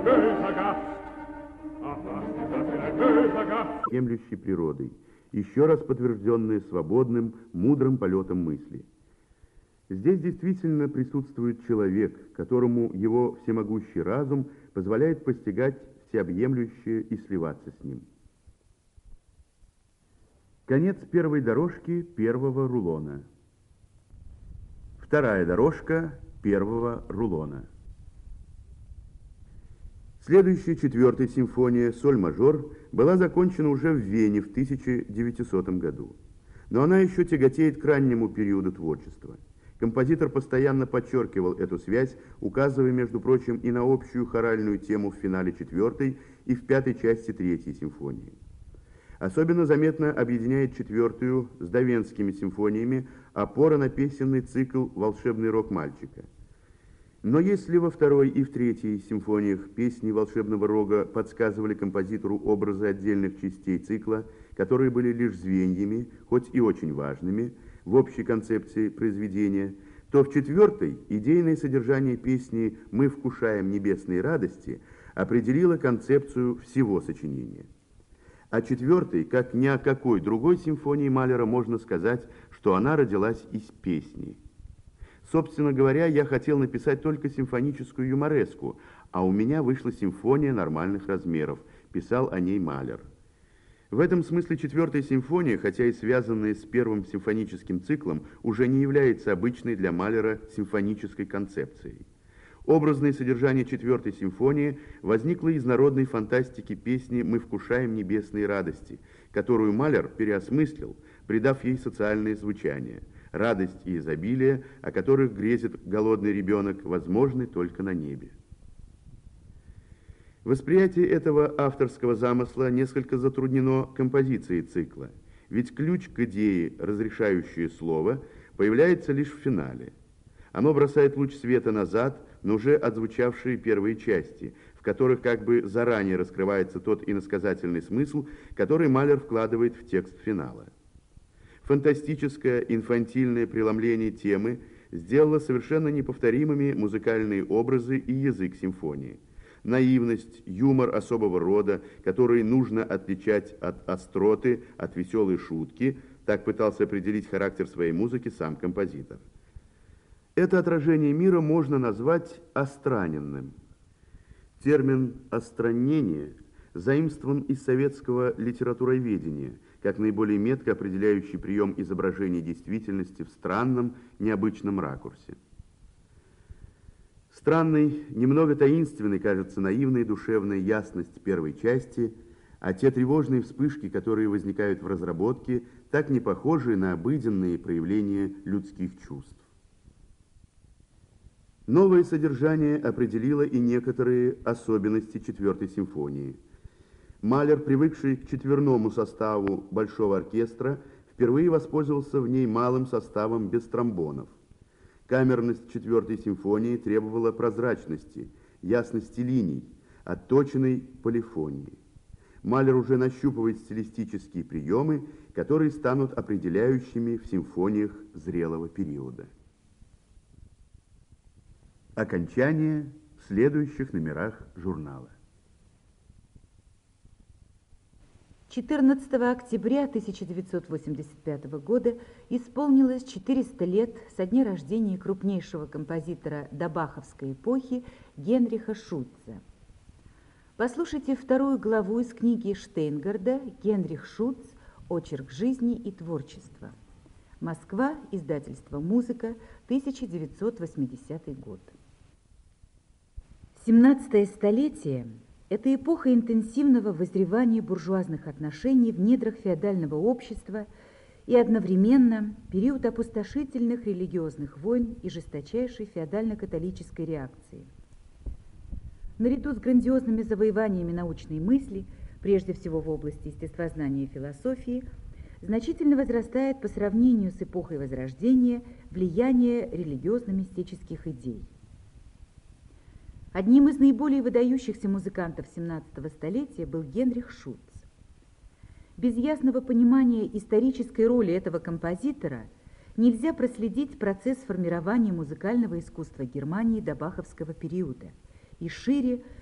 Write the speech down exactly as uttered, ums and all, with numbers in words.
Емлющей природой, еще раз подтвержденное свободным, мудрым полетом мысли. Здесь действительно присутствует человек, которому его всемогущий разум позволяет постигать всеобъемлющее и сливаться с ним. Конец первой дорожки первого рулона. Вторая дорожка первого рулона. Следующая, четвертая симфония, соль-мажор, была закончена уже в Вене в тысяча девятисотом году. Но она еще тяготеет к раннему периоду творчества. Композитор постоянно подчеркивал эту связь, указывая, между прочим, и на общую хоральную тему в финале четвертой и в пятой части третьей симфонии. Особенно заметно объединяет четвертую с давенскими симфониями опора на песенный цикл «Волшебный рок мальчика». Но если во второй и в третьей симфониях песни волшебного рога подсказывали композитору образы отдельных частей цикла, которые были лишь звеньями, хоть и очень важными, в общей концепции произведения, то в четвертой идейное содержание песни «Мы вкушаем небесные радости» определило концепцию всего сочинения. О четвертой, как ни о какой другой симфонии Малера, можно сказать, что она родилась из песни. Собственно говоря, я хотел написать только симфоническую юмореску, а у меня вышла симфония нормальных размеров, писал о ней Малер. В этом смысле четвертая симфония, хотя и связанная с первым симфоническим циклом, уже не является обычной для Малера симфонической концепцией. Образное содержание четвертой симфонии возникло из народной фантастики песни «Мы вкушаем небесные радости», которую Малер переосмыслил, придав ей социальное звучание. Радость и изобилие, о которых грезит голодный ребенок, возможны только на небе. Восприятие этого авторского замысла несколько затруднено композицией цикла, ведь ключ к идее, разрешающее слово, появляется лишь в финале. Оно бросает луч света назад на уже отзвучавшие первые части, в которых как бы заранее раскрывается тот иносказательный смысл, который Малер вкладывает в текст финала. Фантастическое, инфантильное преломление темы сделало совершенно неповторимыми музыкальные образы и язык симфонии. Наивность, юмор особого рода, который нужно отличать от остроты, от веселой шутки, так пытался определить характер своей музыки сам композитор. Это отражение мира можно назвать остраненным. Термин «остранение» заимствован из советского литературоведения, как наиболее метко определяющий прием изображения действительности в странном, необычном ракурсе. Странной, немного таинственной кажется наивная душевная ясность первой части, а те тревожные вспышки, которые возникают в разработке, так не похожи на обыденные проявления людских чувств. Новое содержание определило и некоторые особенности четвертой симфонии. Малер, привыкший к четверному составу большого оркестра, впервые воспользовался в ней малым составом без тромбонов. Камерность четвертой симфонии требовала прозрачности, ясности линий, отточенной полифонии. Малер уже нащупывает стилистические приемы, которые станут определяющими в симфониях зрелого периода. Окончание в следующих номерах журнала. четырнадцатого октября тысяча девятьсот восемьдесят пятого года исполнилось четыреста лет со дня рождения крупнейшего композитора добаховской эпохи Генриха Шульца. Послушайте вторую главу из книги Штейнгарда «Генрих Шульц. Очерк жизни и творчества». Москва, издательство «Музыка», тысяча девятьсот восьмидесятый год. семнадцатое столетие – это эпоха интенсивного воззревания буржуазных отношений в недрах феодального общества и одновременно период опустошительных религиозных войн и жесточайшей феодально-католической реакции. Наряду с грандиозными завоеваниями научной мысли, прежде всего в области естествознания и философии, значительно возрастает по сравнению с эпохой Возрождения влияние религиозно-мистических идей. Одним из наиболее выдающихся музыкантов семнадцатого столетия был Генрих Шульц. Без ясного понимания исторической роли этого композитора нельзя проследить процесс формирования музыкального искусства Германии до баховского периода и шире